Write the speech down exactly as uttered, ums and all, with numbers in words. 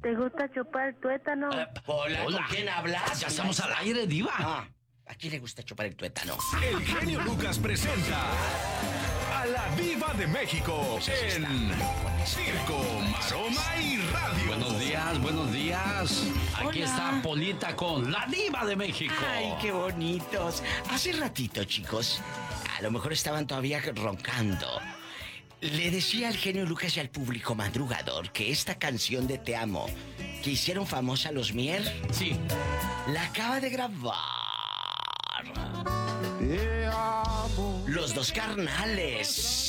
¿Te gusta chupar el tuétano? Eh, hola, ¿con quién hablas? Ya estamos al aire, diva. Ah, ¿a quién le gusta chupar el tuétano? El genio Lucas presenta a la Diva de México en Circo, Maroma y Radio. Buenos días, buenos días. Aquí Hola. está Polita con la Diva de México. Ay, qué bonitos. Hace ratito, chicos, a lo mejor estaban todavía roncando. Le decía al genio Lucas y al público madrugador que esta canción de Te Amo, que hicieron famosa los Mier, Sí. la acaba de grabar Te amo. Los Dos Carnales.